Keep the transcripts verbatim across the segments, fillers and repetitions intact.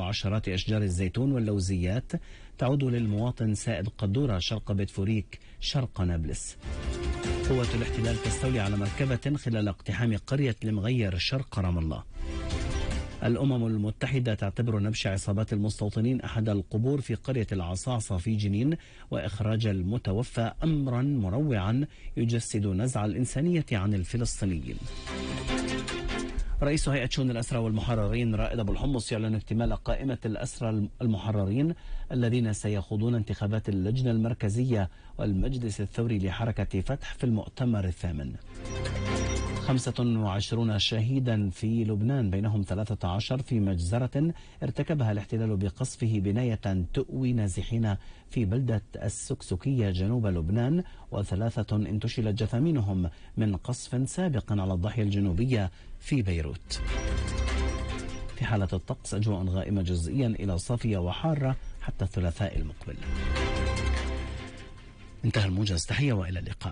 عشرات أشجار الزيتون واللوزيات تعود للمواطن سائد قدورة شرق بيت فوريك شرق نابلس. قوة الاحتلال تستولي على مركبة خلال اقتحام قرية المغير شرق رام الله. الأمم المتحدة تعتبر نبش عصابات المستوطنين أحد القبور في قرية العصاصة في جنين، وإخراج المتوفى أمرا مروعا يجسد نزع الإنسانية عن الفلسطينيين. رئيس هيئة شؤون الأسرى والمحررين رائد أبو الحمص يعلن اكتمال قائمة الأسرى المحررين الذين سيخوضون انتخابات اللجنة المركزية والمجلس الثوري لحركة فتح في المؤتمر الثامن. خمسة وعشرون شهيدا في لبنان، بينهم ثلاثة عشر في مجزرة ارتكبها الاحتلال بقصفه بناية تؤوي نازحين في بلدة السكسكية جنوب لبنان، وثلاثة انتشلت جثامينهم من قصف سابق على الضاحية الجنوبية في بيروت. في حالة الطقس أجواء غائمة جزئيا إلى صافية وحارة حتى الثلاثاء المقبل. انتهى الموجز، تحية وإلى اللقاء.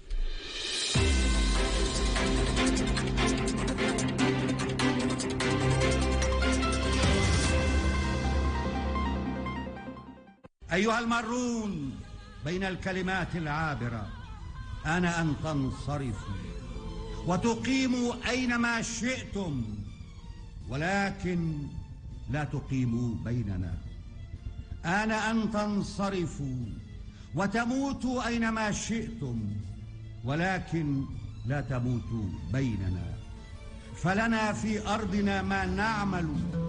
أيها المارون بين الكلمات العابرة، آن أن تنصرفوا وتقيموا أينما شئتم، ولكن لا تقيموا بيننا. آن أن تنصرفوا وتموتوا أينما شئتم، ولكن لا تموتوا بيننا. فلنا في أرضنا ما نعمل